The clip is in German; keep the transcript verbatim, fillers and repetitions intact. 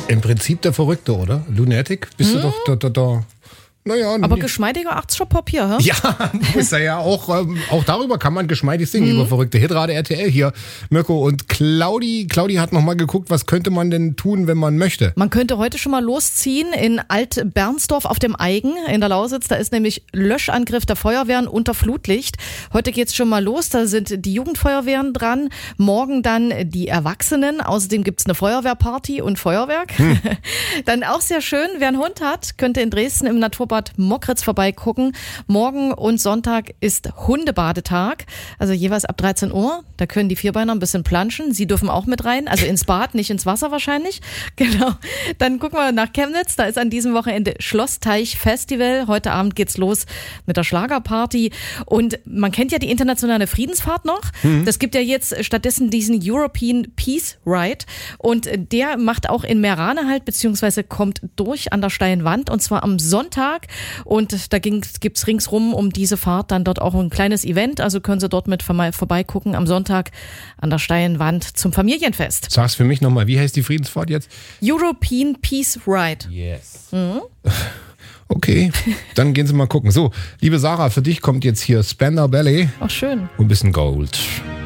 Im Prinzip der Verrückte, oder? Lunatic? Bist hm? du doch da, da, da. Naja, aber nee. Geschmeidiger achtziger-Pop hier, hä? Ja, ist er ja auch. Ähm, auch darüber kann man geschmeidig singen, mhm. über verrückte Hitrate R T L hier. Mirko und Claudi. Claudi hat nochmal geguckt, was könnte man denn tun, wenn man möchte? Man könnte heute schon mal losziehen in Alt-Bernsdorf auf dem Eigen in der Lausitz. Da ist nämlich Löschangriff der Feuerwehren unter Flutlicht. Heute geht's schon mal los. Da sind die Jugendfeuerwehren dran. Morgen dann die Erwachsenen. Außerdem gibt's eine Feuerwehrparty und Feuerwerk. Hm. Dann auch sehr schön, wer einen Hund hat, könnte in Dresden im Naturbad Mockritz vorbeigucken. Morgen und Sonntag ist Hundebadetag, also jeweils ab dreizehn Uhr. Da können die Vierbeiner ein bisschen planschen. Sie dürfen auch mit rein, also ins Bad, nicht ins Wasser wahrscheinlich. Genau. Dann gucken wir nach Chemnitz. Da ist an diesem Wochenende Schlossteich Festival. Heute Abend geht's los mit der Schlagerparty. Und man kennt ja die internationale Friedensfahrt noch. Mhm. Das gibt ja jetzt stattdessen diesen European Peace Ride. Und der macht auch in Meerane halt, beziehungsweise kommt durch an der steilen Wand. Und zwar am Sonntag. Und da gibt es ringsrum um diese Fahrt dann dort auch ein kleines Event. Also können Sie dort mit vorbeigucken am Sonntag an der steilen Wand zum Familienfest. Sag's für mich nochmal, wie heißt die Friedensfahrt jetzt? European Peace Ride. Yes. Mhm. Okay, dann gehen Sie mal gucken. So, liebe Sarah, für dich kommt jetzt hier Spandau Ballet. Ach, schön. Und ein bisschen Gold.